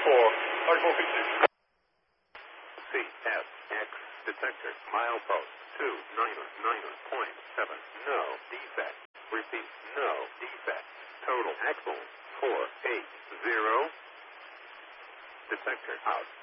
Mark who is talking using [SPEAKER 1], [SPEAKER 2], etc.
[SPEAKER 1] Hard 450.
[SPEAKER 2] CSX detector, milepost 299.7. No defect. Repeat, no defect. Total axle 480. Detector out.